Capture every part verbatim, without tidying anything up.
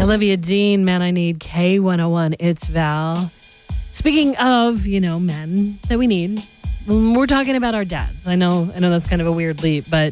Olivia Dean, Man I Need, K one oh one, it's Val. Speaking of, you know, men that we need, we're talking about our dads. I know, I know that's kind of a weird leap, but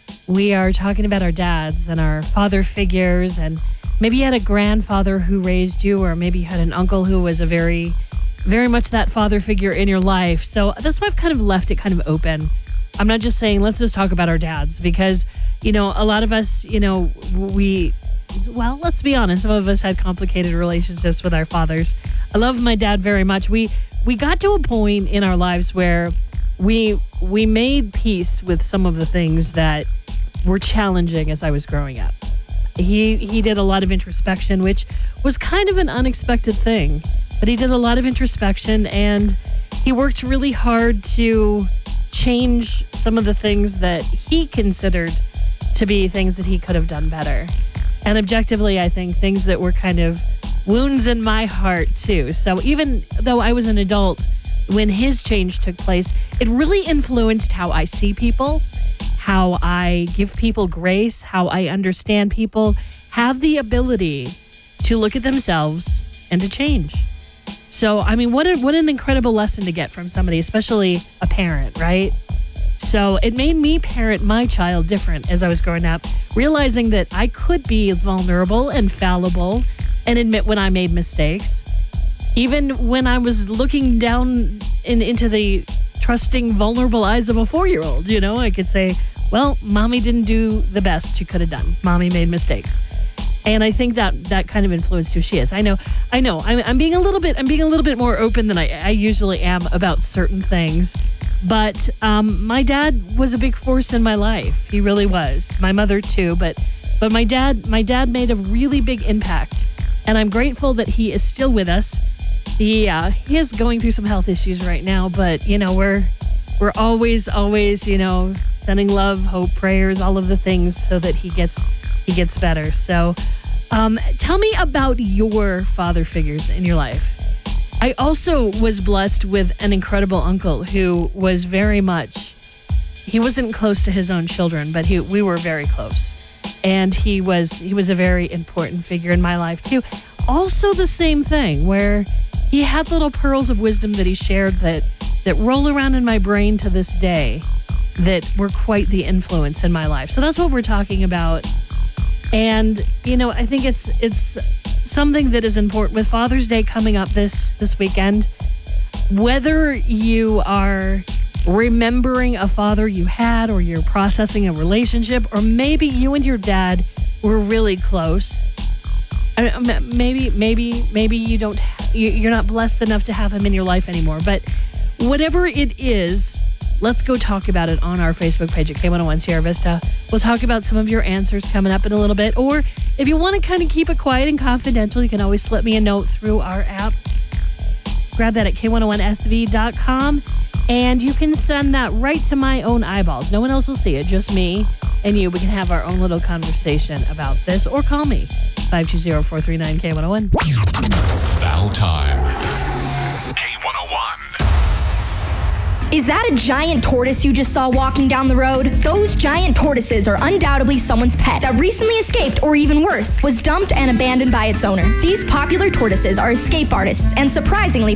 we are talking about our dads and our father figures, and maybe you had a grandfather who raised you, or maybe you had an uncle who was a very, very much that father figure in your life. So that's why I've kind of left it kind of open. I'm not just saying, let's just talk about our dads, because, you know, a lot of us, you know, we... Well, let's be honest. Some of us had complicated relationships with our fathers. I love my dad very much. We we got to a point in our lives where we we made peace with some of the things that were challenging as I was growing up. He he did a lot of introspection, which was kind of an unexpected thing. But he did a lot of introspection, and he worked really hard to change some of the things that he considered to be things that he could have done better. And objectively, I think things that were kind of wounds in my heart, too. So even though I was an adult when his change took place, it really influenced how I see people, how I give people grace, how I understand people, have the ability to look at themselves and to change. So, I mean, what a, what an incredible lesson to get from somebody, especially a parent, right? So it made me parent my child different as I was growing up, realizing that I could be vulnerable and fallible and admit when I made mistakes. Even when I was looking down in, into the trusting, vulnerable eyes of a four-year-old, you know, I could say, well, mommy didn't do the best she could have done. Mommy made mistakes. And I think that that kind of influenced who she is. I know, I know, I'm, I'm being a little bit, I'm being a little bit more open than I, I usually am about certain things. But um, my dad was a big force in my life. He really was. My mother too, but but my dad my dad made a really big impact, and I'm grateful that he is still with us. He uh, he is going through some health issues right now, but you know we're we're always always you know sending love, hope, prayers, all of the things so that he gets he gets better. So, um, tell me about your father figures in your life. I also was blessed with an incredible uncle who was very much, he wasn't close to his own children, but he we were very close. And he was he was a very important figure in my life too. Also the same thing, where he had little pearls of wisdom that he shared that, that roll around in my brain to this day that were quite the influence in my life. So that's what we're talking about. And, you know, I think it's it's... something that is important with Father's Day coming up this this weekend. Whether you are remembering a father you had, or you're processing a relationship, or maybe you and your dad were really close. Maybe maybe maybe you don't you're not blessed enough to have him in your life anymore. But whatever it is, let's go talk about it on our Facebook page at K one oh one Sierra Vista. We'll talk about some of your answers coming up in a little bit. Or if you want to kind of keep it quiet and confidential, you can always slip me a note through our app. Grab that at K one oh one S V dot com. And you can send that right to my own eyeballs. No one else will see it, just me and you. We can have our own little conversation about this. Or call me, five two zero, four three nine, K one oh one. Val time. K one oh one. Is that a giant tortoise you just saw walking down the road? Those giant tortoises are undoubtedly someone's pet that recently escaped, or even worse, was dumped and abandoned by its owner. These popular tortoises are escape artists and surprisingly